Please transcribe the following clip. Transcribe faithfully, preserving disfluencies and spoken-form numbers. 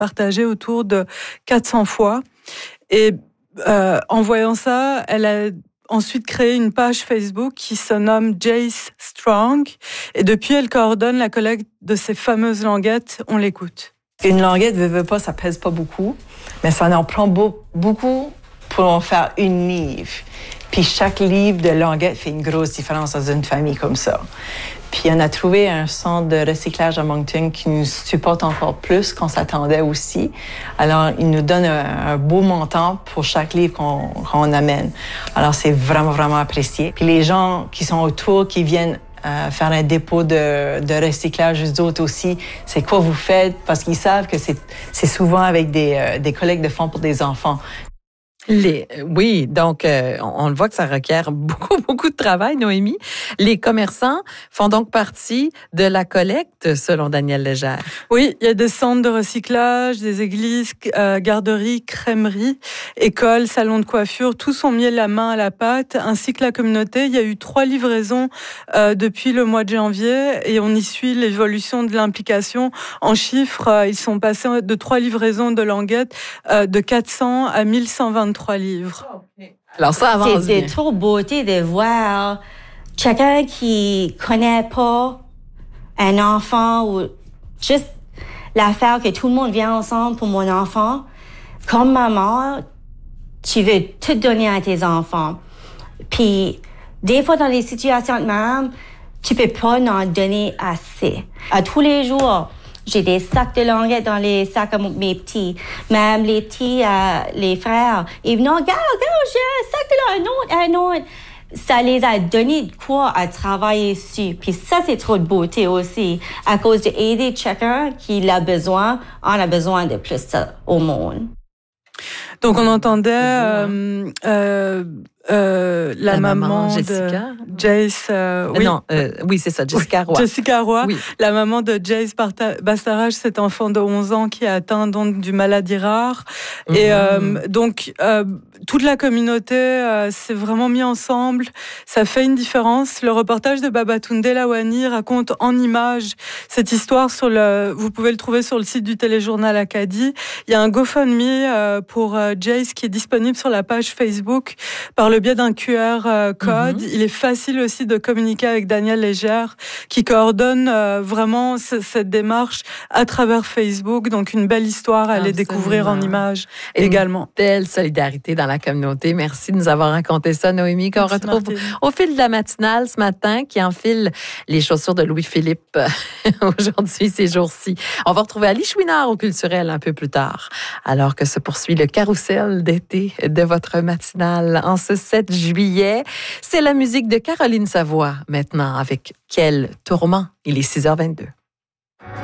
partagé autour de quatre cents fois. Et euh, en voyant ça, elle a ensuite créé une page Facebook qui se nomme Jace Strong. Et depuis, elle coordonne la collecte de ces fameuses languettes. On l'écoute. Une languette, veut, veut pas, ça pèse pas beaucoup, mais ça en prend beau, beaucoup pour en faire une livre. Puis chaque livre de languette fait une grosse différence dans une famille comme ça. Puis on a trouvé un centre de recyclage à Moncton qui nous supporte encore plus qu'on s'attendait aussi. Alors, il nous donne un, un beau montant pour chaque livre qu'on, qu'on amène. Alors, c'est vraiment, vraiment apprécié. Puis les gens qui sont autour, qui viennent euh, faire un dépôt de, de recyclage, eux autres aussi, c'est quoi vous faites? Parce qu'ils savent que c'est, c'est souvent avec des, euh, des collectes de fonds pour des enfants. Les, oui, donc euh, on, on le voit que ça requiert beaucoup, beaucoup de travail, Noémie. Les commerçants font donc partie de la collecte, selon Danielle Légère. Oui, il y a des centres de recyclage, des églises, euh, garderies, crèmeries, écoles, salons de coiffure, tous ont mis la main à la pâte, ainsi que la communauté. Il y a eu trois livraisons euh, depuis le mois de janvier et on y suit l'évolution de l'implication. En chiffres, euh, ils sont passés de trois livraisons de languettes euh, de quatre cents à mille cent vingt-trois livres. Alors ça avance C'est bien. de trop beauté de voir quelqu'un qui connaît pas un enfant ou juste l'affaire que tout le monde vient ensemble pour mon enfant. Comme maman, tu veux tout donner à tes enfants. Puis des fois dans les situations de même, tu peux pas en donner assez. À tous les jours, j'ai des sacs de languettes dans les sacs à mes petits. Même les petits, euh, les frères, ils venaient, regarde, regarde, j'ai un sac de languettes, un autre, un autre. Ça les a donné de quoi à travailler dessus. Puis ça, c'est trop de beauté aussi. À cause d'aider chacun qui l'a besoin, on a besoin de plus ça au monde. Donc on entendait euh, euh, euh, la, La maman, maman, Jessica. de Jace. Euh, oui. Non, euh, oui, c'est ça, Jessica Roy. Jessica Roy, Oui. la maman de Jace Bastarache, cet enfant de onze ans qui est atteint donc du maladie rare. Mm-hmm. Et euh, donc euh, toute la communauté euh, s'est vraiment mis ensemble. Ça fait une différence. Le reportage de Babatunde Lawani raconte en images cette histoire sur le. Vous pouvez le trouver sur le site du téléjournal Acadie. Il y a un GoFundMe euh, pour euh, Jace qui est disponible sur la page Facebook par le biais d'un Q R euh, code. Mm-hmm. Il est facile aussi de communiquer avec Danielle Légère qui coordonne euh, vraiment c- cette démarche à travers Facebook. Donc une belle histoire à aller découvrir en images Et également. Une belle solidarité dans la communauté. Merci de nous avoir raconté ça, Noémie, qu'on Merci, retrouve Martine. au fil de la matinale ce matin, qui enfile les chaussures de Louis-Philippe aujourd'hui, ces jours-ci. On va retrouver Ali Chouinard au Culturel un peu plus tard, alors que se poursuit le carrousel d'été de votre matinale en ce sept juillet. C'est la musique de Caroline Savoie maintenant avec Quel tourment. Il est six heures vingt-deux.